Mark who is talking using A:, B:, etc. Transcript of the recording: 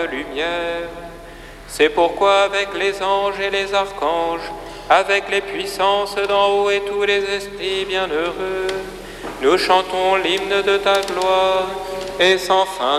A: lumière. C'est pourquoi avec les anges et les archanges, avec les puissances d'en haut et tous les esprits bienheureux, nous chantons l'hymne de ta gloire, et sans fin